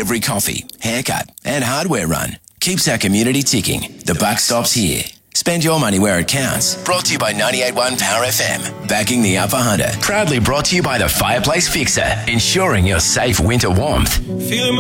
every coffee, haircut and hardware run keeps our community ticking. The buck stops here. Spend your money where it counts. Brought to you by 98.1 Power FM. Backing the Upper Hunter. Proudly brought to you by the Fireplace Fixer. Ensuring your safe winter warmth.